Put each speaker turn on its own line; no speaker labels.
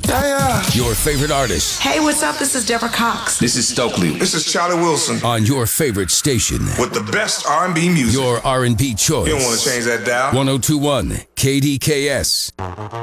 Your favorite artist.
Hey, what's up? This is Deborah Cox.
This is Stokely.
This is Charlie Wilson.
On your favorite station.
With the best R&B music.
Your R&B choice.
You don't want to change that dial.
1021 KDKS.